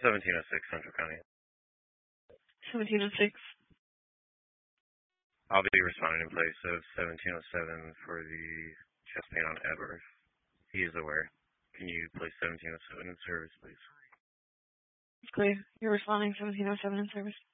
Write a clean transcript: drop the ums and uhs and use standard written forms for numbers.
1706 Central County. 1706. I'll be responding in place of 1707 for the chest pain on Edward. He is aware. Can you place 1707 in service, please? It's clear. You're responding 1707 in service.